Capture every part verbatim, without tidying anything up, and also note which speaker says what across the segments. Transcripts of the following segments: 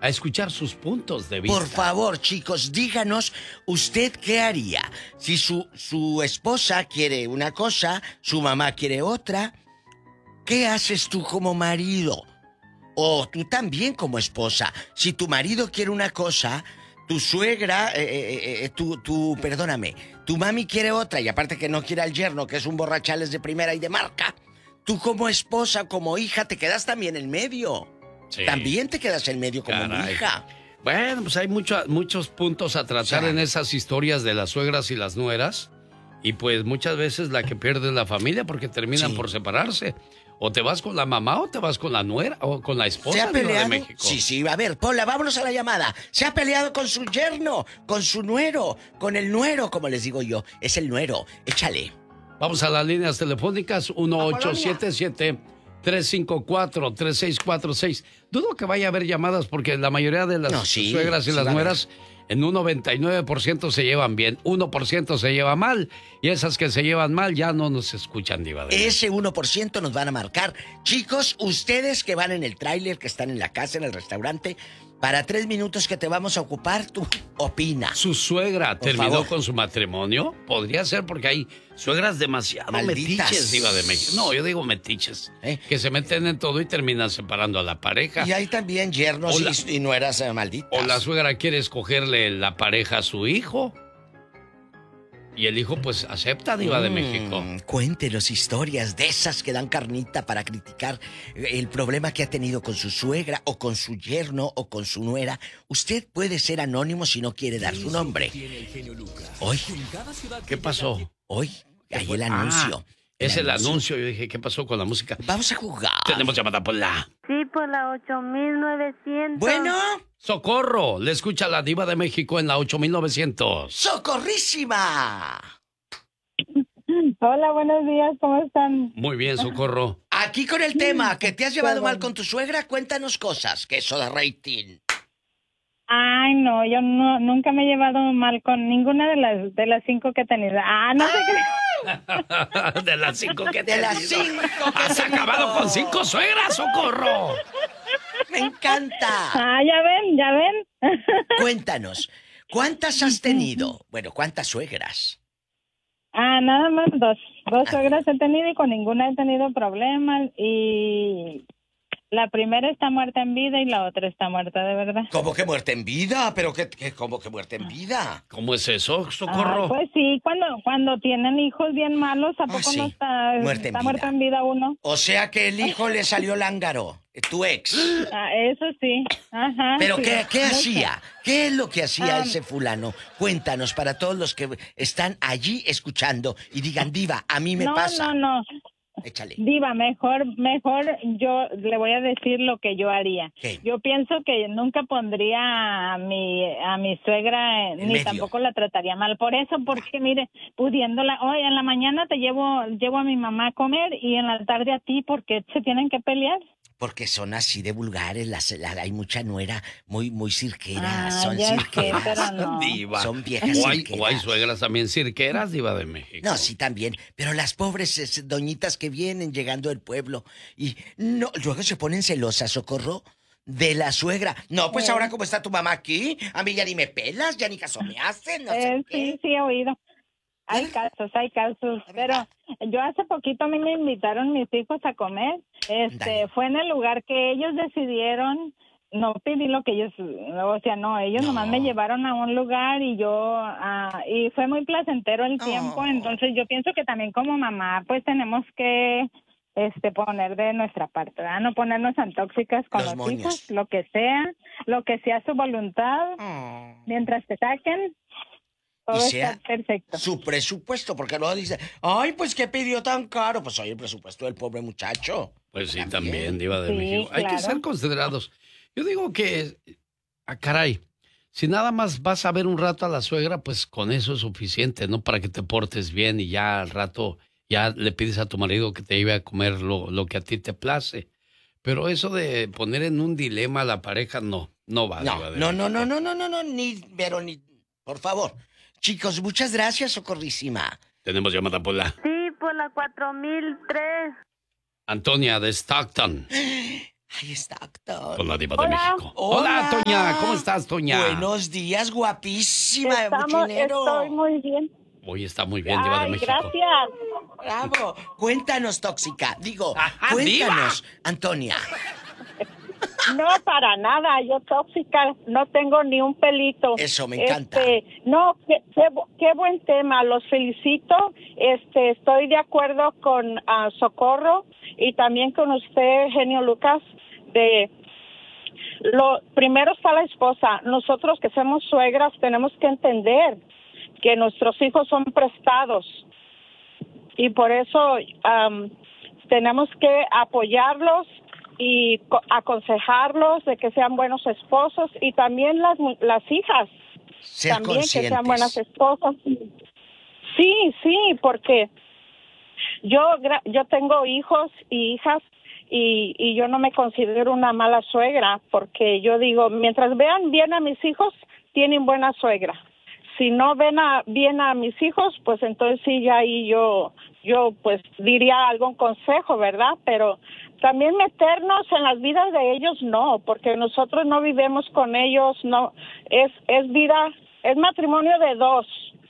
Speaker 1: a escuchar sus puntos de vista.
Speaker 2: Por favor, chicos, díganos usted qué haría. Si su, su esposa quiere una cosa, su mamá quiere otra, ¿qué haces tú como marido? O tú también como esposa. Si tu marido quiere una cosa, tu suegra, eh, eh, eh, tu, tu, perdóname, tu mami quiere otra, y aparte que no quiere al yerno, que es un borrachales de primera y de marca, tú como esposa, como hija, te quedas también en medio. Sí. También te quedas en medio como mi hija.
Speaker 1: Bueno, pues hay mucho, muchos puntos a tratar, o sea, en esas historias de las suegras y las nueras. Y pues muchas veces la que pierde es la familia porque terminan sí. por separarse. O te vas con la mamá o te vas con la nuera o con la esposa.
Speaker 2: ¿Se ha peleado?
Speaker 1: De México.
Speaker 2: Sí, sí, a ver, Pola, vámonos a la llamada. Se ha peleado con su yerno, con su nuero, con el nuero, como les digo yo. Es el nuero, échale.
Speaker 1: Vamos a las líneas telefónicas uno ocho siete siete, tres cinco cuatro, tres seis cuatro seis. Dudo que vaya a haber llamadas porque la mayoría de las no, sí, suegras y sí las nueras en un noventa y nueve por ciento se llevan bien, uno por ciento se lleva mal, y esas que se llevan mal ya no nos escuchan, Diva de
Speaker 2: Ese uno por ciento nos van a marcar. Chicos, ustedes que van en el tráiler, que están en la casa, en el restaurante, para tres minutos que te vamos a ocupar, tú opina.
Speaker 1: ¿Su suegra por terminó favor. con su matrimonio? Podría ser porque hay suegras demasiado Malditas. metiches, Diva de México. No, yo digo metiches. ¿Eh? Que se meten en todo y terminan separando a la pareja.
Speaker 2: Y hay también yernos la, y, y nueras eh, malditas.
Speaker 1: O la suegra quiere escogerle la pareja a su hijo. Y el hijo pues acepta, Diva mm, de México.
Speaker 2: Cuéntenos historias de esas que dan carnita para criticar el problema que ha tenido con su suegra o con su yerno o con su nuera. Usted puede ser anónimo si no quiere dar su nombre. Hoy.
Speaker 1: ¿Qué pasó?
Speaker 2: Hoy, ahí el anuncio.
Speaker 1: Ah, el es el anuncio. anuncio. Yo dije, ¿qué pasó con la música?
Speaker 2: Vamos a jugar.
Speaker 1: Tenemos llamada por la...
Speaker 3: Sí, por la ocho mil novecientos.
Speaker 2: Bueno...
Speaker 1: ¡Socorro! Le escucha la Diva de México en la ocho mil novecientos.
Speaker 2: ¡Socorrísima!
Speaker 3: Hola, buenos días, ¿cómo están?
Speaker 1: Muy bien, Socorro.
Speaker 2: Aquí con el tema, que te has llevado mal con tu suegra, cuéntanos cosas, que eso da rating.
Speaker 3: Ay, no, yo no, nunca me he llevado mal con ninguna de las de las cinco que he tenido. Ah, no sé
Speaker 1: qué. De las cinco que he
Speaker 2: tenido. De las cinco que
Speaker 1: ¿Has acabado con cinco suegras, Socorro?
Speaker 2: Me encanta.
Speaker 3: Ah, ya ven, ya ven.
Speaker 2: Cuéntanos, ¿cuántas has tenido? Bueno, ¿cuántas suegras?
Speaker 3: Ah, nada más dos. Dos ah. suegras he tenido y con ninguna he tenido problemas. Y la primera está muerta en vida y la otra está muerta de verdad.
Speaker 2: ¿Cómo que muerta en vida? ¿Pero qué, qué cómo que muerta en vida?
Speaker 1: ¿Cómo es eso, Socorro?
Speaker 3: Ah, pues sí, cuando cuando tienen hijos bien malos, ¿a poco ah, sí. no está,
Speaker 2: muerta,
Speaker 3: está
Speaker 2: en
Speaker 3: muerta en vida uno?
Speaker 2: O sea que el hijo le salió lángaro, tu ex.
Speaker 3: Ah, eso sí. Ajá.
Speaker 2: ¿Pero
Speaker 3: sí.
Speaker 2: qué, qué hacía? ¿Qué es lo que hacía ah. ese fulano? Cuéntanos para todos los que están allí escuchando y digan, Diva, a mí me
Speaker 3: no,
Speaker 2: pasa.
Speaker 3: No, no, no.
Speaker 2: Échale.
Speaker 3: Diva, mejor, mejor yo le voy a decir lo que yo haría.
Speaker 2: ¿Qué?
Speaker 3: Yo pienso que nunca pondría a mi a mi suegra,
Speaker 2: en
Speaker 3: ni
Speaker 2: medio.
Speaker 3: Tampoco la trataría mal por eso, porque mire, pudiéndola, hoy en la mañana te llevo llevo a mi mamá a comer y en la tarde a ti, porque se tienen que pelear.
Speaker 2: Porque son así de vulgares, las, la, hay mucha nuera muy muy cirquera,
Speaker 3: ah,
Speaker 2: son
Speaker 3: ya
Speaker 2: cirqueras.
Speaker 3: Sé, pero no.
Speaker 1: Diva.
Speaker 2: Son viejas
Speaker 1: o hay,
Speaker 2: cirqueras.
Speaker 1: O hay suegras también cirqueras, Diva de México.
Speaker 2: No, sí también, pero las pobres es, doñitas que vienen llegando del pueblo y no, luego se ponen celosas, Socorro, de la suegra. No, pues eh. ahora como está tu mamá aquí, a mí ya ni me pelas, ya ni caso me hacen, no
Speaker 3: eh,
Speaker 2: sé
Speaker 3: sí,
Speaker 2: qué.
Speaker 3: Sí, he oído. Hay casos, hay casos, pero yo hace poquito a mí me invitaron mis hijos a comer, este, Dale. Fue en el lugar que ellos decidieron, no pedí lo que ellos, o sea, no, ellos no. nomás me llevaron a un lugar y yo, uh, y fue muy placentero el tiempo, oh. Entonces yo pienso que también como mamá, pues tenemos que, este, poner de nuestra parte, ¿verdad? No ponernos tan tóxicas con los, los hijos, lo que sea, lo que sea su voluntad, oh. Mientras te saquen. Todo
Speaker 2: y sea
Speaker 3: perfecto.
Speaker 2: Su presupuesto, porque luego dice, ay, pues qué pidió tan caro. Pues oye, el presupuesto del pobre muchacho.
Speaker 1: Pues sí, también, también Diva de
Speaker 3: sí,
Speaker 1: México.
Speaker 3: Claro.
Speaker 1: Hay que ser considerados. Yo digo que, ah, caray, si nada más vas a ver un rato a la suegra, pues con eso es suficiente, ¿no? Para que te portes bien y ya al rato ya le pides a tu marido que te lleve a comer lo, lo que a ti te place. Pero eso de poner en un dilema a la pareja, no, no va.
Speaker 2: No,
Speaker 1: Diva de
Speaker 2: no,
Speaker 1: México.
Speaker 2: no, no, no, no, no, no, ni, pero ni, por favor. Chicos, muchas gracias, Socorrísima.
Speaker 1: Tenemos llamada por la...
Speaker 3: Sí, por la cuatro mil tres.
Speaker 1: Antonia de Stockton.
Speaker 2: Ahí está, doctor.
Speaker 1: Con la Diva de
Speaker 3: Hola.
Speaker 1: México. Hola,
Speaker 2: Hola.
Speaker 1: Toña. ¿Cómo estás, Toña?
Speaker 2: Buenos días, guapísima de
Speaker 3: Estamos,
Speaker 2: mucho dinero.
Speaker 3: estoy muy bien.
Speaker 1: Hoy está muy bien, Diva de
Speaker 3: Ay,
Speaker 1: México.
Speaker 3: gracias.
Speaker 2: Bravo. Cuéntanos, tóxica. Digo,
Speaker 1: Ajá,
Speaker 2: cuéntanos, Antonia.
Speaker 3: No, para nada, yo tóxica, no tengo ni un pelito.
Speaker 2: Eso, me encanta.
Speaker 3: Este, no, qué, qué, bu- qué buen tema, los felicito. Este, estoy de acuerdo con ah, Socorro y también con usted, Genio Lucas, de lo primero está la esposa. Nosotros que somos suegras tenemos que entender que nuestros hijos son prestados y por eso am, tenemos que apoyarlos y co- aconsejarlos de que sean buenos esposos y también las mu- las hijas
Speaker 2: Ser
Speaker 3: también que sean
Speaker 2: conscientes.
Speaker 3: buenas esposas. Sí, sí, porque yo gra- yo tengo hijos y hijas y, y yo no me considero una mala suegra porque yo digo, mientras vean bien a mis hijos, tienen buena suegra. Si no ven a, bien a mis hijos, pues entonces sí, ya ahí yo, yo pues diría algún consejo, ¿verdad? Pero también meternos en las vidas de ellos, no, porque nosotros no vivimos con ellos, no, es, es vida, es matrimonio de dos,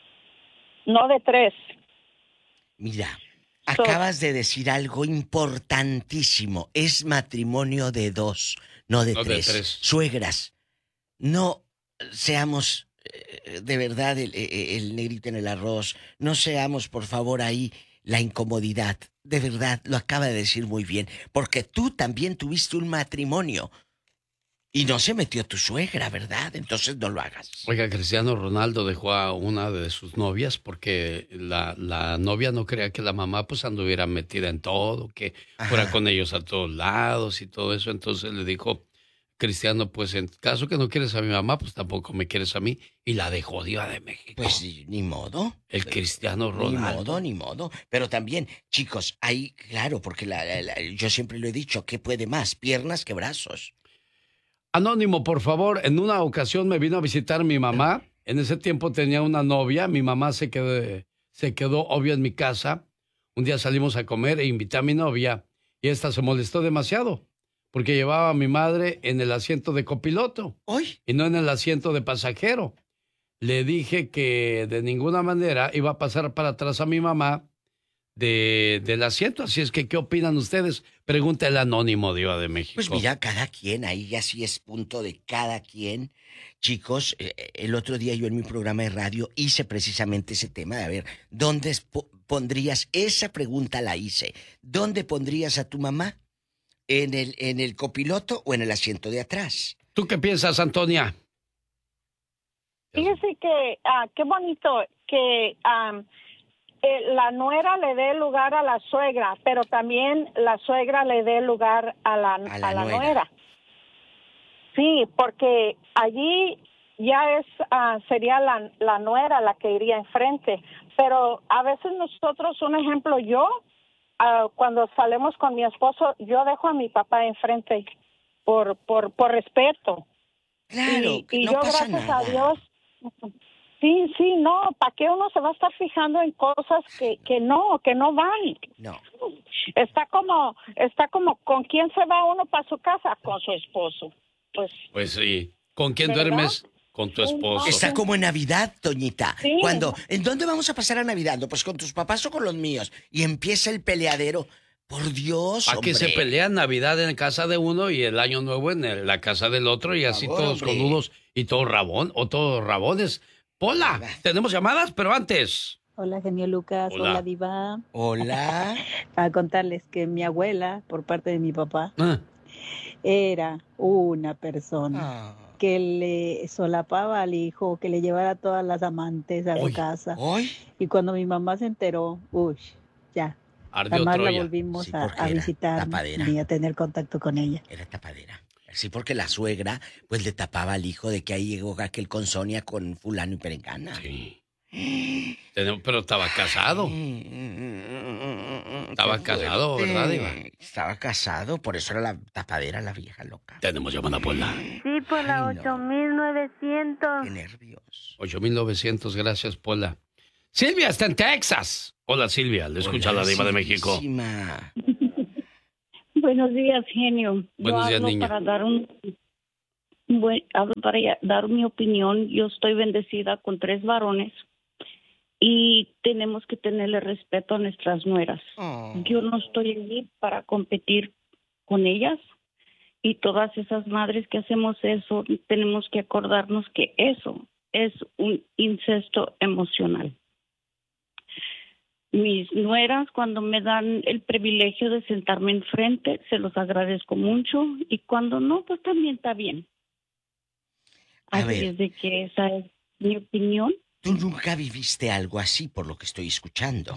Speaker 3: no de tres.
Speaker 2: Mira,
Speaker 3: So-
Speaker 2: acabas de decir algo importantísimo. Es matrimonio de dos, no de,
Speaker 1: No de
Speaker 2: tres.
Speaker 1: tres.
Speaker 2: Suegras, no seamos eh, de verdad el, el- el negrito en el arroz. No seamos, por favor, ahí la incomodidad. De verdad, lo acaba de decir muy bien. Porque tú también tuviste un matrimonio. Y no se metió tu suegra, ¿verdad? Entonces no lo hagas.
Speaker 1: Oiga, Cristiano Ronaldo dejó a una de sus novias porque la, la novia no creía que la mamá pues anduviera metida en todo, que fuera
Speaker 2: Ajá.
Speaker 1: con ellos a todos lados y todo eso. Entonces le dijo Cristiano, pues en caso que no quieres a mi mamá, pues tampoco me quieres a mí. Y la dejó, Diva de México.
Speaker 2: Pues ni- ni modo.
Speaker 1: El Cristiano
Speaker 2: Ni
Speaker 1: Ronaldo.
Speaker 2: modo, ni modo. Pero también, chicos, ahí, claro, porque la- la- la- yo siempre lo he dicho, ¿qué puede más? Piernas que brazos.
Speaker 1: Anónimo, por favor, en una ocasión me vino a visitar mi mamá. En ese tiempo tenía una novia. Mi mamá se quedó, se quedó obvio en mi casa. Un día salimos a comer e invité a mi novia y esta se molestó demasiado porque llevaba a mi madre en el asiento de copiloto
Speaker 2: ¿Hoy?
Speaker 1: y no en el asiento de pasajero. Le dije que de ninguna manera iba a pasar para atrás a mi mamá de, del asiento. Así es que, ¿qué opinan ustedes? Pregunta el anónimo, Diva de México.
Speaker 2: Pues mira, cada quien, ahí ya sí es punto de cada quien. Chicos, eh, el otro día yo en mi programa de radio hice precisamente ese tema de a ver, ¿dónde es- po- pondrías? Esa pregunta la hice. ¿Dónde pondrías a tu mamá? ¿En el, en el copiloto o en el asiento de atrás?
Speaker 1: ¿Tú qué piensas, Antonia?
Speaker 3: Fíjese que, ah, qué bonito que am, eh, la nuera le dé lugar a la suegra, pero también la suegra le dé lugar a la,
Speaker 2: A la
Speaker 3: a la
Speaker 2: nuera.
Speaker 3: nuera. Sí, porque allí ya es ah, sería la, la nuera la que iría enfrente, pero a veces nosotros, un ejemplo, yo ah, cuando salimos con mi esposo, yo dejo a mi papá enfrente por por por respeto.
Speaker 2: Claro,
Speaker 3: y,
Speaker 2: que
Speaker 3: y
Speaker 2: no
Speaker 3: yo
Speaker 2: pasa
Speaker 3: gracias
Speaker 2: nada.
Speaker 3: a Dios, sí, sí, no, ¿para qué uno se va a estar fijando en cosas que, que no, que no van?
Speaker 2: No.
Speaker 3: Está como, está como, ¿con quién se va uno para su casa? Con su esposo. Pues,
Speaker 1: Pues sí. ¿Con quién
Speaker 3: ¿Verdad?
Speaker 1: duermes? Con tu esposo.
Speaker 2: Está como en Navidad, Toñita.
Speaker 3: Sí.
Speaker 2: Cuando, ¿en dónde vamos a pasar a Navidad? No, pues con tus papás o con los míos. Y empieza el peleadero. Por Dios,
Speaker 1: ¿A
Speaker 2: hombre.
Speaker 1: que se pelea Navidad en casa de uno y el Año Nuevo en el- la casa del otro y así
Speaker 2: Por favor,
Speaker 1: todos
Speaker 2: hombre.
Speaker 1: coludos y todos rabón o todos rabones? Pola, tenemos llamadas, pero antes.
Speaker 4: Hola, genio Lucas.
Speaker 1: Hola.
Speaker 4: Hola, Diva.
Speaker 2: Hola.
Speaker 4: Para contarles que mi abuela, por parte de mi papá,
Speaker 1: Ah,
Speaker 4: era una persona
Speaker 2: Ah.
Speaker 4: que le solapaba al hijo, que le llevara todas las amantes a
Speaker 1: Uy.
Speaker 4: su casa.
Speaker 2: ¿Hoy?
Speaker 4: Y cuando mi mamá se enteró, uy, ya,
Speaker 1: ardió
Speaker 4: jamás la
Speaker 1: Troya.
Speaker 4: volvimos
Speaker 2: Sí,
Speaker 4: a,
Speaker 2: porque
Speaker 4: a
Speaker 2: era
Speaker 4: visitar
Speaker 2: tapadera.
Speaker 4: ni a tener contacto con ella.
Speaker 2: Era tapadera. Sí, porque la suegra, pues le tapaba al hijo de que ahí llegó aquel con Sonia con fulano y perengana.
Speaker 1: Sí. Tenemos- Pero estaba casado. Estaba
Speaker 2: Qué
Speaker 1: casado,
Speaker 2: fuerte.
Speaker 1: ¿verdad, Diva?
Speaker 2: Estaba casado, por eso era la tapadera, la vieja loca.
Speaker 1: Tenemos llamada, Pola.
Speaker 5: Sí, por la
Speaker 2: Ay, no.
Speaker 5: ocho mil novecientos.
Speaker 2: Qué nervios.
Speaker 1: ocho mil novecientos, gracias, Pola. Silvia está en Texas. Hola, Silvia, le escucha
Speaker 2: Hola,
Speaker 1: la Diva de México.
Speaker 2: Silvísima.
Speaker 6: Buenos días, genio.
Speaker 1: Buenos
Speaker 6: Yo
Speaker 1: días,
Speaker 6: hablo
Speaker 1: niña.
Speaker 6: para dar un, buen- hablo para ya- dar mi opinión. Yo estoy bendecida con tres varones y tenemos que tenerle respeto a nuestras nueras.
Speaker 2: Oh.
Speaker 6: Yo no estoy allí para competir con ellas y todas esas madres que hacemos eso, tenemos que acordarnos que eso es un incesto emocional. Mis nueras, cuando me dan el privilegio de sentarme enfrente, se los agradezco mucho y cuando no, pues también está bien.
Speaker 2: A
Speaker 6: Así
Speaker 2: ver.
Speaker 6: es de que esa es mi opinión.
Speaker 2: Tú nunca viviste algo así, por lo que estoy escuchando.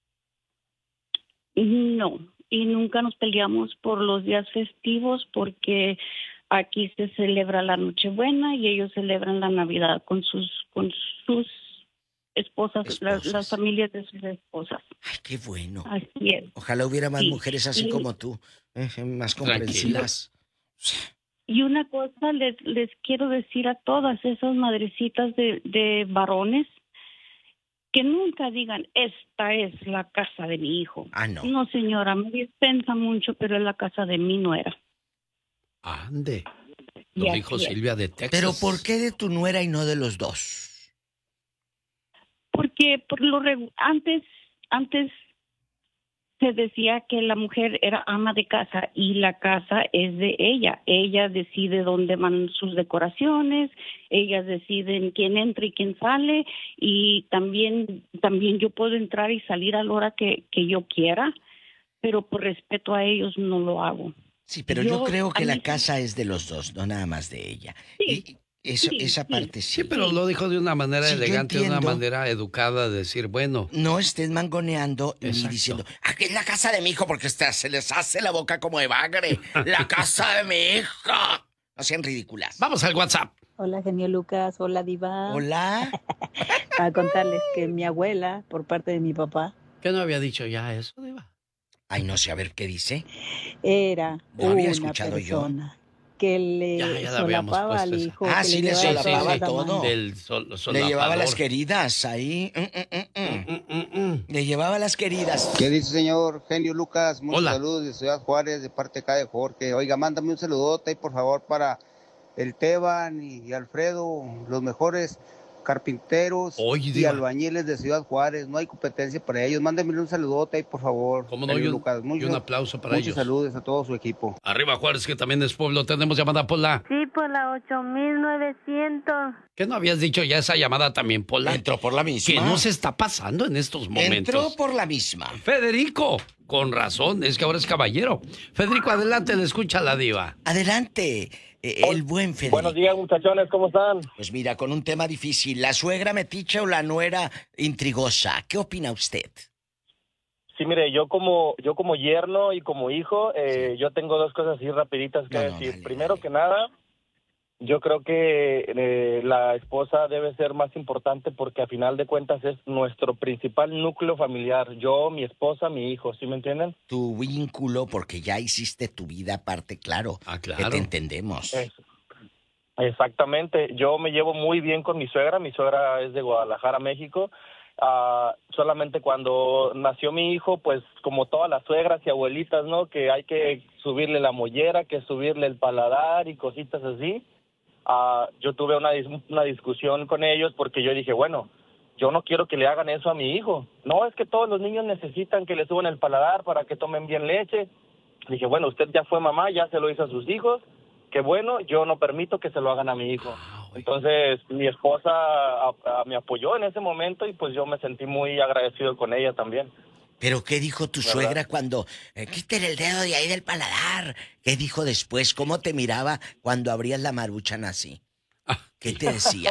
Speaker 6: No, y nunca nos peleamos por los días festivos porque aquí se celebra la Nochebuena y ellos celebran la Navidad con sus con sus esposas,
Speaker 2: Esposas.
Speaker 6: Las, las familias de sus esposas.
Speaker 2: Ay, qué bueno.
Speaker 6: Así es.
Speaker 2: Ojalá hubiera más
Speaker 6: Sí.
Speaker 2: mujeres así
Speaker 6: Y-
Speaker 2: como tú, eh, más comprensivas.
Speaker 6: Y una cosa les, les quiero decir a todas esas madrecitas de, de varones, que nunca digan, esta es la casa de mi hijo.
Speaker 2: Ah, no.
Speaker 6: No, señora, me dispensa mucho, pero es la casa de mi nuera.
Speaker 1: Ande.
Speaker 6: Y
Speaker 1: Lo
Speaker 6: así
Speaker 1: dijo
Speaker 6: es.
Speaker 1: Silvia de Texas.
Speaker 2: Pero ¿por qué de tu nuera y no de los dos?
Speaker 6: Porque por lo regu- antes, antes se decía que la mujer era ama de casa y la casa es de ella. Ella decide dónde van sus decoraciones, ellas deciden quién entra y quién sale y también, también yo puedo entrar y salir a la hora que, que yo quiera, pero por respeto a ellos no lo hago.
Speaker 2: Sí, pero yo,
Speaker 6: Yo-
Speaker 2: creo que
Speaker 6: a
Speaker 2: la
Speaker 6: mí-
Speaker 2: casa es de los dos, no nada más de ella.
Speaker 6: Sí,
Speaker 2: Y eso,
Speaker 6: sí,
Speaker 2: esa
Speaker 6: sí.
Speaker 2: parte sí.
Speaker 1: Sí, pero lo dijo de una manera
Speaker 2: Sí, yo
Speaker 1: elegante, de una
Speaker 2: entiendo.
Speaker 1: manera educada, de decir, bueno,
Speaker 2: No estés mangoneando ni
Speaker 1: Exacto.
Speaker 2: diciendo, aquí es la casa de mi hijo, porque esta- se les hace la boca como de bagre. La casa de mi hijo. No sean ridículas.
Speaker 1: vamos al WhatsApp.
Speaker 4: Hola, genio Lucas. Hola, Diva.
Speaker 2: Hola.
Speaker 4: Para contarles que mi abuela, por parte de mi papá,
Speaker 1: ¿Qué no había dicho ya eso, Diva?
Speaker 2: Ay, no sé, a ver qué dice.
Speaker 4: era
Speaker 2: No había
Speaker 4: una
Speaker 2: escuchado yo.
Speaker 4: persona que le
Speaker 1: Ya, ya la habíamos
Speaker 4: solapaba
Speaker 1: puesto
Speaker 4: al
Speaker 1: esa.
Speaker 4: hijo.
Speaker 2: Ah,
Speaker 4: que
Speaker 2: sí, le
Speaker 4: llevaba
Speaker 2: solapaba
Speaker 4: todas las
Speaker 2: todo.
Speaker 4: amantes.
Speaker 1: Del sol,
Speaker 2: Le llevaba las
Speaker 1: solapador.
Speaker 2: queridas ahí. Mm, mm, mm, mm.
Speaker 1: Mm, mm, mm.
Speaker 2: Le llevaba las queridas.
Speaker 7: ¿Qué dice, señor Genio Lucas? Muchos
Speaker 1: Hola.
Speaker 7: saludos de Ciudad Juárez, de parte acá de Jorge. Oiga, mándame un saludote ahí, por favor, para el Teban y, y Alfredo, los mejores carpinteros
Speaker 1: Oye,
Speaker 7: y
Speaker 1: Diva.
Speaker 7: albañiles de Ciudad Juárez. No hay competencia para ellos. Mándenme un saludote ahí, por favor.
Speaker 1: ¿Cómo no?
Speaker 7: Genio
Speaker 1: Y un-
Speaker 7: Lucas.
Speaker 1: y
Speaker 7: Muchos-
Speaker 1: un aplauso para
Speaker 7: muchos
Speaker 1: ellos.
Speaker 7: saludos a todo su equipo.
Speaker 1: Arriba Juárez, que también es pueblo. Tenemos llamada, Pola.
Speaker 5: Sí, por la ocho mil novecientos.
Speaker 1: ¿Qué no habías dicho ya esa llamada también, Pola?
Speaker 2: Entró por la misma.
Speaker 1: ¿Qué nos está pasando en estos momentos?
Speaker 2: Entró por la misma.
Speaker 1: Federico, con razón, es que ahora es caballero. Federico, adelante, le escucha la Diva.
Speaker 2: Adelante, eh, el buen Federico.
Speaker 8: Buenos días, muchachones, ¿cómo están?
Speaker 2: Pues mira, con un tema difícil, ¿la suegra metiche o la nuera intrigosa? ¿Qué opina usted?
Speaker 8: Sí, mire, yo como yo como yerno y como hijo, eh, yo tengo dos cosas así rapiditas que
Speaker 2: No, no,
Speaker 8: decir.
Speaker 2: dale,
Speaker 8: Primero
Speaker 2: dale.
Speaker 8: que nada, yo creo que eh, la esposa debe ser más importante porque a final de cuentas es nuestro principal núcleo familiar. Yo, mi esposa, mi hijo, ¿sí me entienden?
Speaker 2: Tu vínculo, porque ya hiciste tu vida aparte, claro.
Speaker 1: Ah,
Speaker 2: Que
Speaker 1: claro.
Speaker 2: te entendemos.
Speaker 8: Es- Exactamente. Yo me llevo muy bien con mi suegra. Mi suegra es de Guadalajara, México. Ah, solamente cuando nació mi hijo, pues como todas las suegras y abuelitas, ¿no? Que hay que subirle la mollera, que subirle el paladar y cositas así. Ah, yo tuve una, dis- una discusión con ellos porque yo dije, bueno, yo no quiero que le hagan eso a mi hijo. No, es que todos los niños necesitan que le suban el paladar para que tomen bien leche. Dije, bueno, usted ya fue mamá, ya se lo hizo a sus hijos. Que bueno, yo no permito que se lo hagan a mi hijo.
Speaker 1: Ah, güey.
Speaker 8: Entonces, mi esposa a- a- me apoyó en ese momento y pues yo me sentí muy agradecido con ella también.
Speaker 2: ¿Pero qué dijo tu
Speaker 8: ¿Verdad?
Speaker 2: suegra cuando... Eh, quítale el dedo de ahí del paladar? ¿Qué dijo después? ¿Cómo te miraba cuando abrías la maruchan así? ¿Qué te decía?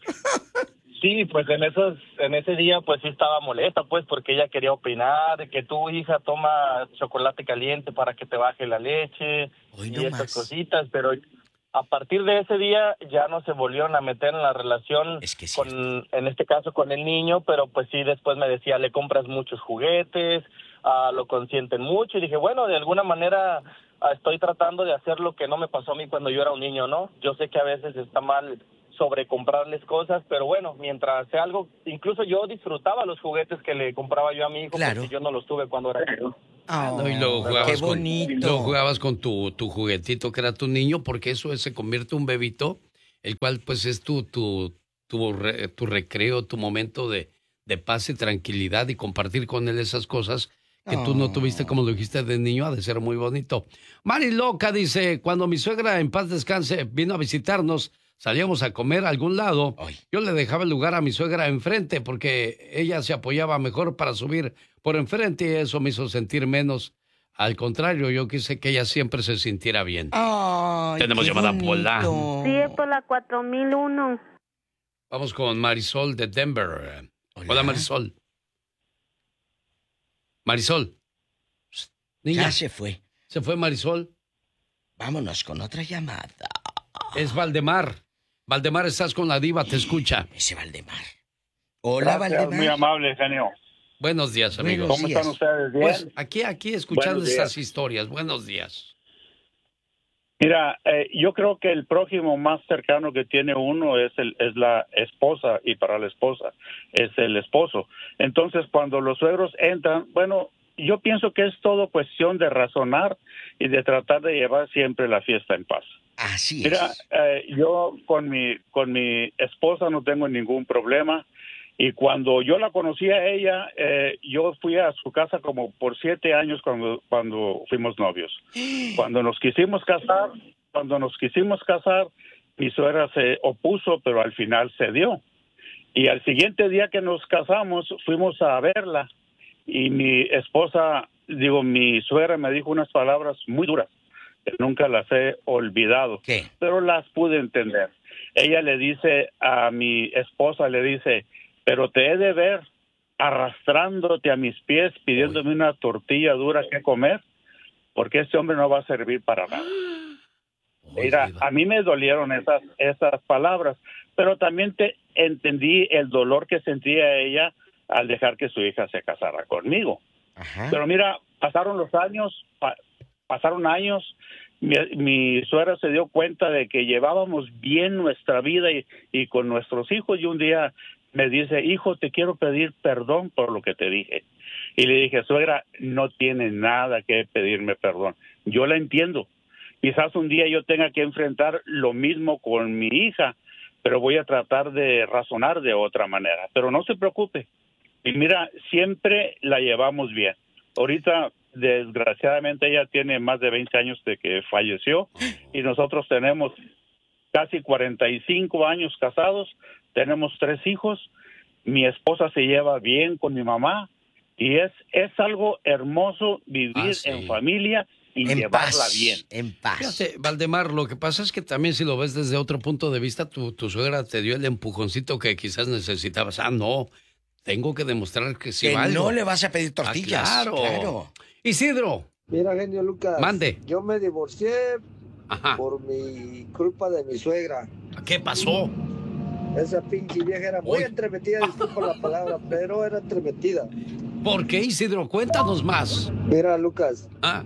Speaker 8: Sí, pues en esos, en ese día pues sí estaba molesta pues porque ella quería opinar de que tu hija toma chocolate caliente para que te baje la leche
Speaker 2: Hoy
Speaker 8: y
Speaker 2: no
Speaker 8: esas
Speaker 2: más.
Speaker 8: cositas, pero a partir de ese día ya no se volvieron a meter en la relación
Speaker 2: Es que es
Speaker 8: con, en este caso con el niño, pero pues sí después me decía, le compras muchos juguetes, ah, lo consienten mucho y dije, bueno, de alguna manera ah, estoy tratando de hacer lo que no me pasó a mí cuando yo era un niño, ¿no? Yo sé que a veces está mal sobre comprarles cosas, pero bueno, mientras sea algo, incluso yo disfrutaba los juguetes que le compraba yo a mi hijo
Speaker 2: Claro.
Speaker 8: porque yo no los tuve cuando era niño.
Speaker 2: Oh,
Speaker 1: No, y luego jugabas
Speaker 2: qué
Speaker 1: con,
Speaker 2: bonito.
Speaker 1: luego jugabas con tu, tu juguetito que era tu niño, porque eso es- se convierte en un bebito, el cual pues es tu, tu, tu, re- tu recreo, tu momento de, de paz y tranquilidad y compartir con él esas cosas que tú no tuviste como lo dijiste de niño, ha de ser muy bonito. Mari Loca dice, cuando mi suegra en paz descanse vino a visitarnos, salíamos a comer a algún lado, yo le dejaba el lugar a mi suegra enfrente porque ella se apoyaba mejor para subir por enfrente y eso me hizo sentir menos. Al contrario, yo quise que ella siempre se sintiera bien.
Speaker 2: Ay,
Speaker 1: Tenemos
Speaker 2: qué
Speaker 1: llamada
Speaker 2: bonito.
Speaker 1: Pola.
Speaker 5: Sí, es por la cuatro mil uno.
Speaker 1: Vamos con Marisol de Denver. Hola, Hola Marisol. Marisol. Niña.
Speaker 2: Ya se fue.
Speaker 1: ¿Se fue Marisol?
Speaker 2: Vámonos con otra llamada.
Speaker 1: Es Valdemar. Valdemar, estás con la diva, te escucha.
Speaker 2: Ese Valdemar. Hola,
Speaker 9: Gracias,
Speaker 2: Valdemar.
Speaker 9: muy amable, genio.
Speaker 1: Buenos días, amigos.
Speaker 9: ¿Cómo están ustedes? ¿Bien?
Speaker 1: Pues aquí, aquí, escuchando
Speaker 9: Buenos días.
Speaker 1: estas historias. Buenos días.
Speaker 9: Mira, eh, yo creo que el prójimo más cercano que tiene uno es el es la esposa y para la esposa es el esposo. Entonces, cuando los suegros entran, bueno, yo pienso que es todo cuestión de razonar y de tratar de llevar siempre la fiesta en paz.
Speaker 2: Así
Speaker 9: Mira,
Speaker 2: es.
Speaker 9: eh, yo con mi con mi esposa no tengo ningún problema. Y cuando yo la conocí a ella, eh, yo fui a su casa como por siete años cuando, cuando fuimos novios. Cuando nos quisimos casar, cuando nos quisimos casar, mi suegra se opuso, pero al final cedió. Y al siguiente día que nos casamos, fuimos a verla. Y mi esposa, digo, mi suegra me dijo unas palabras muy duras, que nunca las he olvidado.
Speaker 2: ¿Qué?
Speaker 9: Pero las pude entender. Ella le dice a mi esposa, le dice... pero te he de ver arrastrándote a mis pies, pidiéndome una tortilla dura que comer, porque este hombre no va a servir para nada. Mira, a mí me dolieron esas, esas palabras, pero también te entendí el dolor que sentía ella al dejar que su hija se casara conmigo.
Speaker 2: Ajá.
Speaker 9: Pero mira, pasaron los años, pa- pasaron años, mi, mi suegra se dio cuenta de que llevábamos bien nuestra vida y, y con nuestros hijos, y un día me dice, hijo, te quiero pedir perdón por lo que te dije. Y le dije, suegra, no tiene nada que pedirme perdón. Yo la entiendo. Quizás un día yo tenga que enfrentar lo mismo con mi hija, pero voy a tratar de razonar de otra manera. Pero no se preocupe. Y mira, siempre la llevamos bien. Ahorita, desgraciadamente, ella tiene más de veinte años de que falleció y nosotros tenemos casi cuarenta y cinco años casados, tenemos tres hijos, mi esposa se lleva bien con mi mamá y es, es algo hermoso vivir
Speaker 1: Ah, sí.
Speaker 9: en familia y
Speaker 2: En
Speaker 9: llevarla
Speaker 2: paz.
Speaker 9: bien.
Speaker 2: En paz.
Speaker 1: Fíjate, Valdemar, lo que pasa es que también si lo ves desde otro punto de vista, tu, tu suegra te dio el empujoncito que quizás necesitabas. Ah, no, tengo que demostrar que sí
Speaker 2: que
Speaker 1: valgo.
Speaker 2: no le vas a pedir tortillas.
Speaker 1: Ah, claro.
Speaker 2: claro.
Speaker 1: Isidro,
Speaker 10: Mira, genio Lucas.
Speaker 1: Mande.
Speaker 10: Yo me divorcié
Speaker 1: ajá,
Speaker 10: por mi culpa de mi suegra.
Speaker 1: ¿qué pasó?
Speaker 10: Esa pinche vieja era muy
Speaker 1: Uy.
Speaker 10: entremetida, disculpa la palabra, pero era entremetida.
Speaker 1: ¿Por qué, Isidro? Cuéntanos más.
Speaker 10: Mira, Lucas,
Speaker 1: Ah,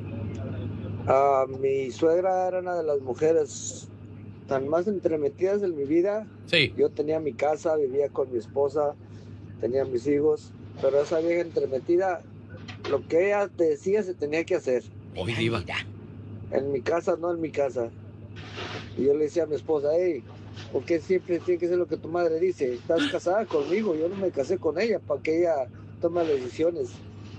Speaker 10: ah, mi suegra era una de las mujeres tan más entremetidas en mi vida.
Speaker 1: sí.
Speaker 10: Yo tenía mi casa, vivía con mi esposa, tenía mis hijos, pero esa vieja entremetida, lo que ella decía se tenía que hacer.
Speaker 1: Hoy, diva.
Speaker 2: Mira.
Speaker 10: En mi casa, no en mi casa. Y yo le decía a mi esposa, hey, ¿por qué siempre tiene que ser lo que tu madre dice? Estás casada conmigo, yo no me casé con ella para que ella tome las decisiones.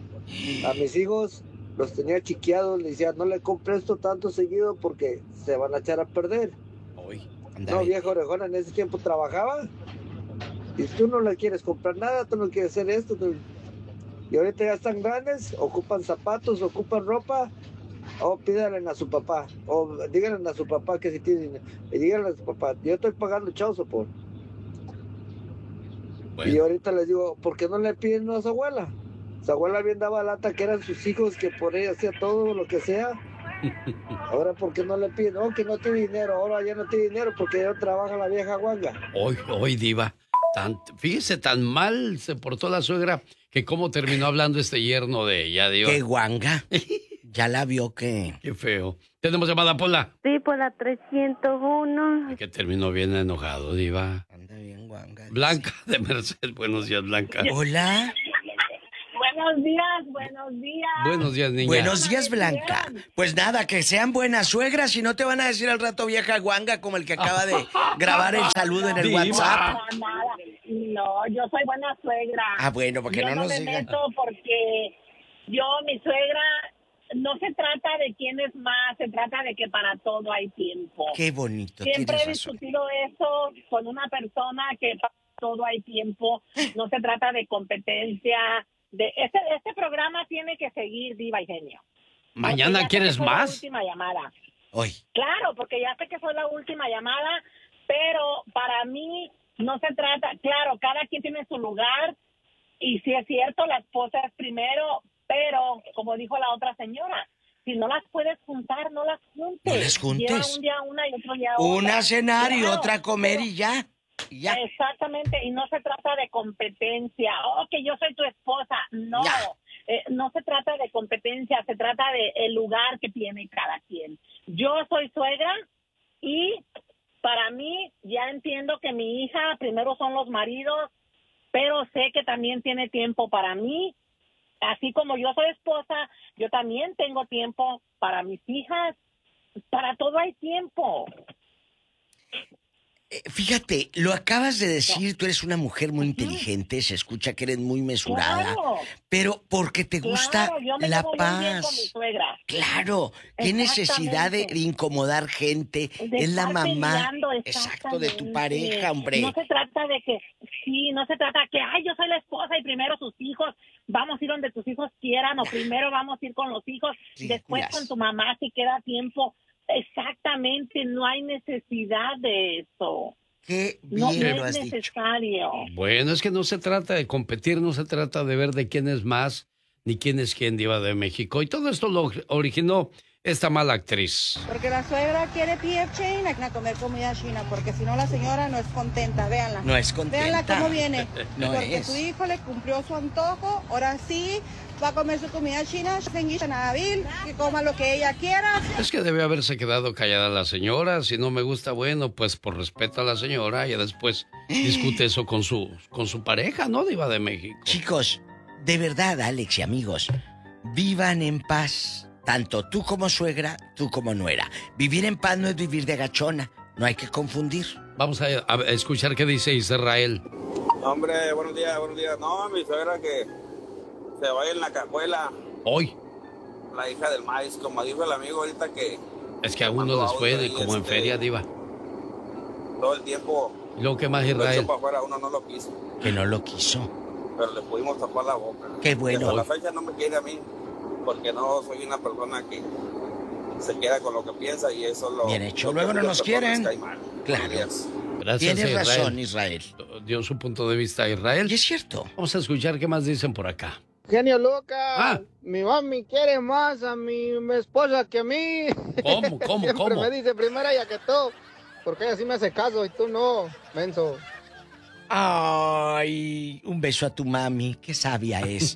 Speaker 10: A mis hijos los tenía chiqueados, le decía, no le compres esto tanto seguido porque se van a echar a perder.
Speaker 1: Hoy.
Speaker 2: Anda
Speaker 10: No,
Speaker 2: bien.
Speaker 10: vieja orejona, en ese tiempo trabajaba y tú no le quieres comprar nada, tú no quieres hacer esto. tú- Y ahorita ya están grandes, ocupan zapatos, ocupan ropa. O pídanle a su papá, o díganle a su papá que si tiene dinero, y díganle a su papá, yo estoy pagando chao sopor.
Speaker 1: Bueno.
Speaker 10: Y ahorita les digo, ¿por qué no le piden a su abuela? Su abuela bien daba lata que eran sus hijos, que por ella hacía todo lo que sea. Ahora, ¿por qué no le piden? Oh, que no tiene dinero, ahora ya no tiene dinero porque ya no trabaja la vieja guanga.
Speaker 1: Hoy, hoy, diva. Tan, fíjese, tan mal se portó la suegra que cómo terminó hablando este yerno de ella, diva.
Speaker 2: Qué guanga. Ya la vio que...
Speaker 1: Qué feo. Tenemos llamada, Pola.
Speaker 5: Sí, por la trescientos uno.
Speaker 1: Que terminó bien enojado, diva.
Speaker 2: Anda bien guanga.
Speaker 1: Blanca de Merced. Buenos días, Blanca.
Speaker 2: Hola.
Speaker 3: Buenos días, buenos
Speaker 11: buenos días.
Speaker 1: Buenos días, niña.
Speaker 2: Buenos días, Blanca. Pues nada, que sean buenas suegras y no te van a decir al rato vieja guanga como el que acaba de grabar el saludo en el
Speaker 1: Diva.
Speaker 2: WhatsApp.
Speaker 11: No, nada. No, yo soy buena suegra.
Speaker 2: Ah, bueno, porque
Speaker 11: yo
Speaker 2: no
Speaker 11: no
Speaker 2: nos
Speaker 11: me
Speaker 2: digan.
Speaker 11: meto porque yo, mi suegra, no se trata de quién es más, se trata de que para todo hay tiempo.
Speaker 2: Qué bonito,
Speaker 11: Siempre he
Speaker 2: tienes razón.
Speaker 11: discutido eso con una persona que para todo hay tiempo. No se trata de competencia. De este, este programa tiene que seguir, Diva y Genio.
Speaker 1: ¿Mañana
Speaker 11: Porque ya sé
Speaker 1: quieres
Speaker 11: que fue la
Speaker 1: más?
Speaker 11: última llamada.
Speaker 2: Hoy.
Speaker 11: Claro, porque ya sé que fue la última llamada, pero para mí no se trata, claro, cada quien tiene su lugar y sí es cierto, la esposa es primero, pero como dijo la otra señora, si no las puedes juntar, no las juntes.
Speaker 2: No las juntes.
Speaker 11: Lleva un día una y otro día otra.
Speaker 2: Una a cenar y
Speaker 11: Claro,
Speaker 2: otra a comer
Speaker 11: pero-
Speaker 2: y ya. Y ya.
Speaker 11: Exactamente, y no se trata de competencia. Oh, que yo soy tu esposa. No,
Speaker 2: Ya.
Speaker 11: eh, no se trata de competencia, se trata de el lugar que tiene cada quien. Yo soy suegra y para mí ya entiendo que mi hija primero son los maridos, pero sé que también tiene tiempo para mí. Así como yo soy esposa, yo también tengo tiempo para mis hijas. Para todo hay tiempo.
Speaker 2: Eh, Fíjate, lo acabas de decir, tú eres una mujer muy inteligente, se escucha que eres muy mesurada,
Speaker 11: Claro.
Speaker 2: pero porque te gusta
Speaker 11: Claro, yo me
Speaker 2: la
Speaker 11: llevo muy bien con mi
Speaker 2: paz.
Speaker 11: suegra.
Speaker 2: Claro, qué necesidad de, de incomodar gente,
Speaker 11: De
Speaker 2: es la
Speaker 11: estar
Speaker 2: mamá,
Speaker 11: peleando,
Speaker 2: exacto, de tu
Speaker 11: exactamente.
Speaker 2: pareja, hombre.
Speaker 11: No se trata de que, sí, no se trata que, ay, yo soy la esposa y primero sus hijos, vamos a ir donde tus hijos quieran, o primero vamos a ir con los hijos, después
Speaker 2: Ridículas.
Speaker 11: con tu mamá si queda tiempo. Exactamente, no hay necesidad de eso.
Speaker 2: Qué
Speaker 11: No,
Speaker 2: bien
Speaker 11: no
Speaker 2: lo
Speaker 11: es
Speaker 2: has dicho.
Speaker 11: necesario.
Speaker 1: Bueno, es que no se trata de competir, no se trata de ver de quién es más, ni quién es quién, Diva de México. Y todo esto lo originó esta mala actriz.
Speaker 12: Porque la suegra quiere P F China a comer comida china, porque si no la señora no es contenta, véanla.
Speaker 2: No es contenta.
Speaker 12: Véanla cómo viene.
Speaker 2: No
Speaker 12: porque
Speaker 2: es.
Speaker 12: su hijo le cumplió su antojo, ahora sí va a comer su comida china, que coma lo que ella quiera.
Speaker 1: Es que debe haberse quedado callada la señora. Si no me gusta, bueno, pues por respeto a la señora, ya después discute eso con su, con su pareja, ¿no, Diva de México?
Speaker 2: Chicos, de verdad, Alex y amigos, vivan en paz. Tanto tú como suegra, tú como nuera. Vivir en paz no es vivir de agachona. No hay que confundir.
Speaker 1: Vamos a, a escuchar qué dice Israel.
Speaker 13: Hombre, buenos días, buenos días. No, mi suegra que se vaya en la cajuela.
Speaker 1: Hoy.
Speaker 13: La hija del maíz, como dijo el amigo ahorita que
Speaker 1: Es que a uno les fue de- como en feria, Diva.
Speaker 13: todo el tiempo
Speaker 1: ¿Y luego qué más,
Speaker 13: lo
Speaker 1: Israel?
Speaker 13: echó para afuera, uno no lo quiso.
Speaker 2: Que no lo quiso.
Speaker 13: Pero le pudimos tapar la boca.
Speaker 2: Qué bueno.
Speaker 13: Hasta la fecha no me quiere a mí, porque no soy una persona que se queda con lo que piensa y eso es lo...
Speaker 2: Bien hecho.
Speaker 13: lo que
Speaker 2: Luego
Speaker 13: a
Speaker 2: no
Speaker 13: muchas
Speaker 2: nos
Speaker 13: personas
Speaker 2: quieren.
Speaker 13: cae mal.
Speaker 2: Claro.
Speaker 1: Gracias,
Speaker 2: Tienes
Speaker 1: Israel.
Speaker 2: razón, Israel.
Speaker 1: Dio su punto de vista a Israel.
Speaker 2: Y es cierto.
Speaker 1: Vamos a escuchar qué más dicen por acá.
Speaker 14: Genio loca,
Speaker 1: Ah.
Speaker 14: mi mami quiere más a mi, mi esposa que a mí.
Speaker 1: ¿Cómo, cómo,
Speaker 14: Siempre
Speaker 1: cómo?
Speaker 14: me dice primero ella que tú, porque ella sí me hace caso y tú no, menso.
Speaker 2: Ay, un beso a tu mami, qué sabia es.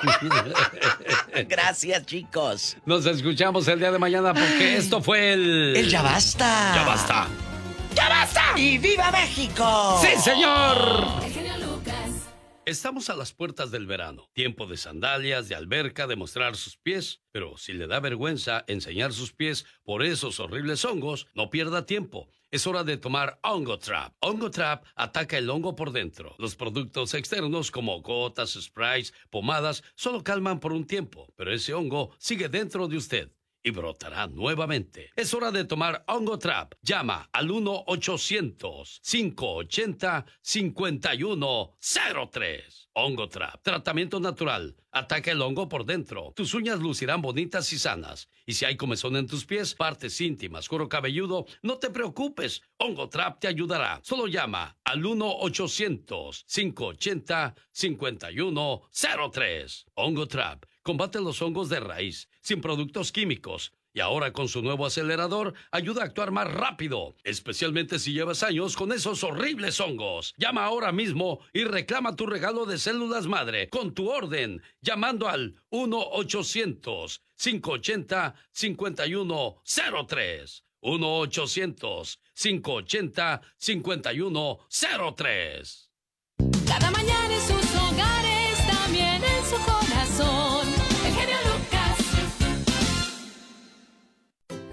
Speaker 2: Gracias, chicos.
Speaker 1: Nos escuchamos el día de mañana porque esto fue el...
Speaker 2: El Ya Basta.
Speaker 1: Ya basta.
Speaker 2: ¡Ya basta! ¡Y viva México!
Speaker 1: ¡Sí, señor! Estamos a las puertas del verano. Tiempo de sandalias, de alberca, de mostrar sus pies. Pero si le da vergüenza enseñar sus pies por esos horribles hongos, no pierda tiempo. Es hora de tomar Hongo Trap. Hongo Trap ataca el hongo por dentro. Los productos externos como gotas, sprays, pomadas, solo calman por un tiempo. Pero ese hongo sigue dentro de usted y brotará nuevamente. Es hora de tomar Hongo Trap. Llama al uno ochocientos, cinco ochenta, cincuenta y uno cero tres. Hongo Trap. Tratamiento natural. Ataca el hongo por dentro. Tus uñas lucirán bonitas y sanas. Y si hay comezón en tus pies, partes íntimas, cuero cabelludo, no te preocupes. Hongo Trap te ayudará. Solo llama al uno ochocientos, cinco ochenta, cincuenta y uno cero tres. Hongo Trap. Combate los hongos de raíz, sin productos químicos. Y ahora con su nuevo acelerador, ayuda a actuar más rápido, especialmente si llevas años con esos horribles hongos. Llama ahora mismo y reclama tu regalo de células madre con tu orden, llamando al uno ochocientos, cinco ochenta, cincuenta y uno cero tres. uno ochocientos, cinco ochenta, cincuenta y uno cero tres.
Speaker 15: Cada mañana en sus hogares, también en su corazón.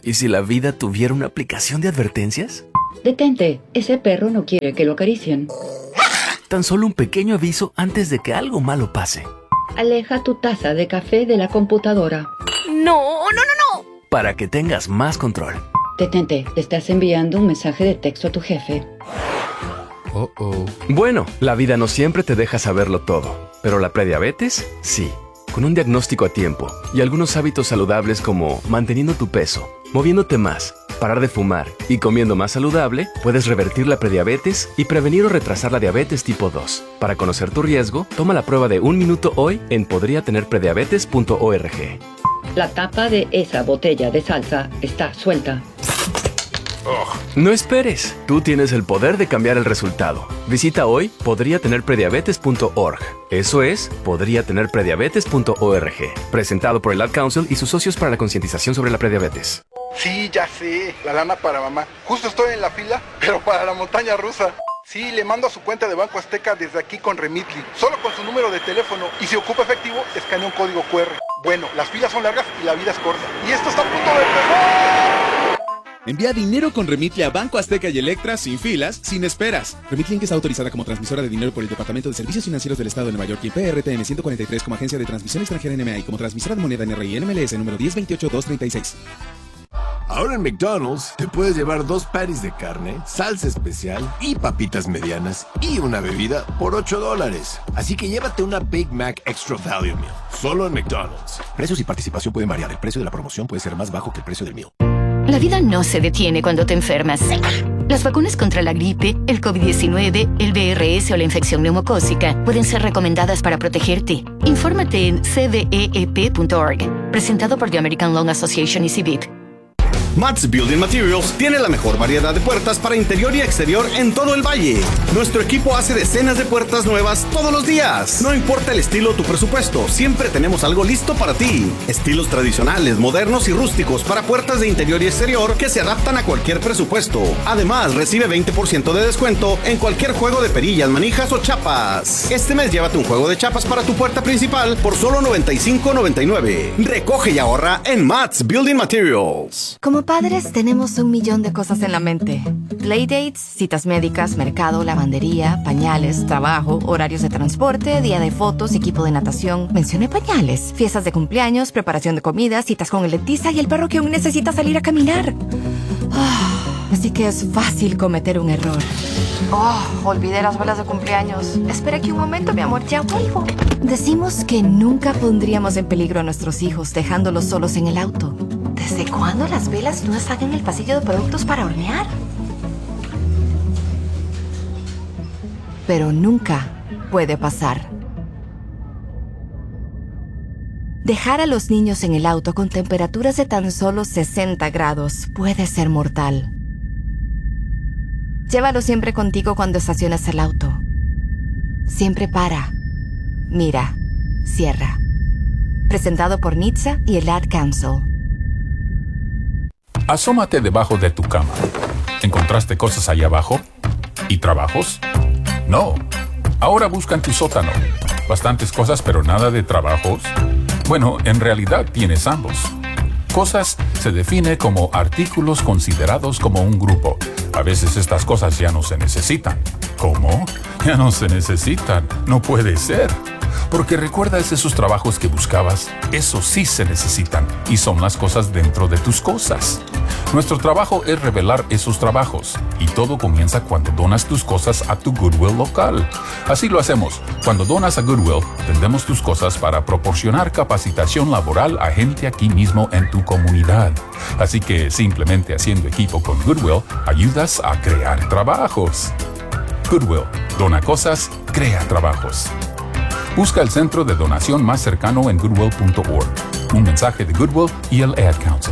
Speaker 15: ¿Y si la vida tuviera una aplicación de advertencias?
Speaker 16: Detente, ese perro no quiere que lo acaricien.
Speaker 15: Tan solo un pequeño aviso antes de que algo malo pase.
Speaker 16: Aleja tu taza de café de la computadora.
Speaker 15: ¡No, no, no, no! Para que tengas más control.
Speaker 16: Detente, te estás enviando un mensaje de texto a tu jefe.
Speaker 15: Oh, oh. Bueno, la vida no siempre te deja saberlo todo, pero la prediabetes, sí. Con un diagnóstico a tiempo y algunos hábitos saludables como manteniendo tu peso, moviéndote más, parar de fumar y comiendo más saludable, puedes revertir la prediabetes y prevenir o retrasar la diabetes tipo dos. Para conocer tu riesgo, toma la prueba de un minuto hoy en podría tener prediabetes punto org.
Speaker 16: La tapa de esa botella de salsa está suelta.
Speaker 15: No esperes, tú tienes el poder de cambiar el resultado. Visita hoy podría tener prediabetes punto org. Eso es, podría tener prediabetes punto org. Presentado por el Ad Council y sus socios para la concientización sobre la prediabetes.
Speaker 17: Sí, ya sé, la lana para mamá. Justo estoy en la fila, pero para la montaña rusa. Sí, le mando a su cuenta de Banco Azteca desde aquí con Remitly, solo con su número de teléfono, y si ocupa efectivo, escanea un código cu erre. Bueno, las filas son largas y la vida es corta. Y esto está a punto de empezar.
Speaker 18: Envía dinero con Remitly a Banco Azteca y Electra sin filas, sin esperas. Remitly Inc está autorizada como transmisora de dinero por el Departamento de Servicios Financieros del Estado de Nueva York y P R T N ciento cuarenta y tres como agencia de transmisión extranjera N M A y como transmisora de moneda N R I N M L S número diez veintiocho dos treinta y seis.
Speaker 19: Ahora en McDonald's te puedes llevar dos patties de carne, salsa especial y papitas medianas y una bebida por ocho dólares. Así que llévate una Big Mac Extra Value Meal, solo en McDonald's. Precios y participación pueden variar. El precio de la promoción puede ser más bajo que el precio del meal.
Speaker 20: La vida no se detiene cuando te enfermas. Las vacunas contra la gripe, el COVID diecinueve, el V R S o la infección neumocócica pueden ser recomendadas para protegerte. Infórmate en c d e e p punto org. Presentado por The American Lung Association y C B I P.
Speaker 21: Mats Building Materials tiene la mejor variedad de puertas para interior y exterior en todo el valle. Nuestro equipo hace decenas de puertas nuevas todos los días. No importa el estilo o tu presupuesto, siempre tenemos algo listo para ti. Estilos tradicionales, modernos y rústicos para puertas de interior y exterior que se adaptan a cualquier presupuesto. Además, recibe veinte por ciento de descuento en cualquier juego de perillas, manijas o chapas. Este mes llévate un juego de chapas para tu puerta principal por solo noventa y cinco noventa y nueve. Recoge y ahorra en Mats Building Materials.
Speaker 22: Como padres tenemos un millón de cosas en la mente. Playdates, citas médicas, mercado, lavandería, pañales, trabajo, horarios de transporte, día de fotos, equipo de natación. Mencioné pañales. Fiestas de cumpleaños, preparación de comida, citas con el dentista y el perro que aún necesita salir a caminar. Oh, así que es fácil cometer un error. Oh, olvidé las velas de cumpleaños. Espera aquí un momento, mi amor, ya vuelvo. Decimos que nunca pondríamos en peligro a nuestros hijos dejándolos solos en el auto. ¿Desde cuándo las velas no están en el pasillo de productos para hornear? Pero nunca puede pasar. Dejar a los niños en el auto con temperaturas de tan solo sesenta grados puede ser mortal. Llévalo siempre contigo cuando estaciones el auto. Siempre para, mira, cierra. Presentado por N H T S A y el Ad Council.
Speaker 23: Asómate debajo de tu cama. ¿Encontraste cosas ahí abajo? ¿Y trabajos? No. Ahora busca en tu sótano. Bastantes cosas, pero nada de trabajos. Bueno, en realidad tienes ambos. Cosas se define como artículos considerados como un grupo. A veces estas cosas ya no se necesitan. ¿Cómo? Ya no se necesitan. No puede ser. Porque recuerdas esos trabajos que buscabas, esos sí se necesitan y son las cosas dentro de tus cosas. Nuestro trabajo es revelar esos trabajos y todo comienza cuando donas tus cosas a tu Goodwill local. Así lo hacemos. Cuando donas a Goodwill, vendemos tus cosas para proporcionar capacitación laboral a gente aquí mismo en tu comunidad. Así que simplemente haciendo equipo con Goodwill, ayudas a crear trabajos. Goodwill, dona cosas, crea trabajos. Busca el centro de donación más cercano en goodwill punto org. Un mensaje de Goodwill y el Ad Council.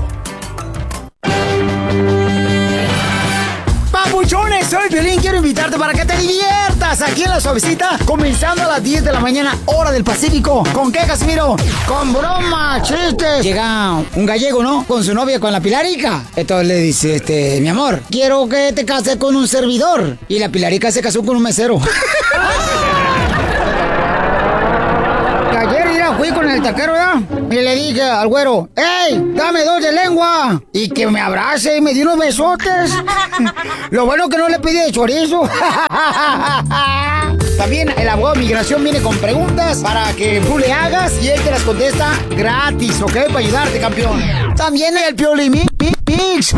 Speaker 24: Papuchones, soy Piolín. Quiero invitarte para que te diviertas aquí en La Suavecita, comenzando a las diez de la mañana, hora del Pacífico. ¿Con qué, Casimiro? Con bromas, chistes. Llega un gallego, ¿no? Con su novia, con la Pilarica. Entonces le dice, este, mi amor, quiero que te cases con un servidor. Y la Pilarica se casó con un mesero. Ayer, mira, fui con el taquero, ¿ya? Y le dije al güero, ¡ey, dame dos de lengua! Y que me abrace y me dio unos besotes. Lo bueno que no le pedí de chorizo. También el abogado de migración viene con preguntas para que tú le hagas y él te las contesta gratis, ¿ok? Para ayudarte, campeón. También el Piolín Mix.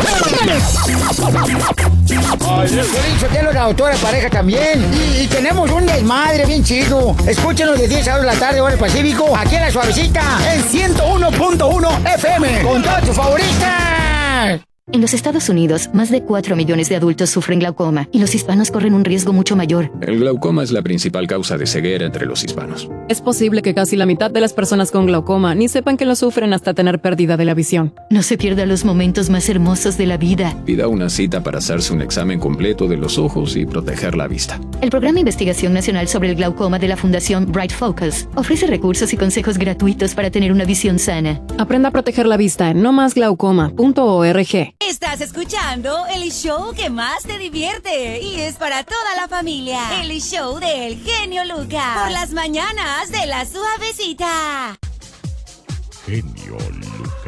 Speaker 24: Piolín, la autora de pareja también. Y, y tenemos un desmadre bien chido. Escúchenos de diez a dos de la tarde, hora del Pacífico, aquí en La Suavecita, en ciento uno punto uno F M, con todas tus favoritas.
Speaker 20: En los Estados Unidos, más de cuatro millones de adultos sufren glaucoma y los hispanos corren un riesgo mucho mayor.
Speaker 4: El glaucoma es la principal causa de ceguera entre los hispanos.
Speaker 6: Es posible que casi la mitad de las personas con glaucoma ni sepan que lo sufren hasta tener pérdida de la visión.
Speaker 20: No se pierda los momentos más hermosos de la vida.
Speaker 4: Pida una cita para hacerse un examen completo de los ojos y proteger la vista.
Speaker 20: El Programa de Investigación Nacional sobre el Glaucoma de la Fundación Bright Focus ofrece recursos y consejos gratuitos para tener una visión sana.
Speaker 6: Aprenda a proteger la vista en no más glaucoma punto org.
Speaker 7: Estás escuchando el show que más te divierte y es para toda la familia. El show del genio Lucas. Por las mañanas de La Suavecita.
Speaker 8: Genio Lucas.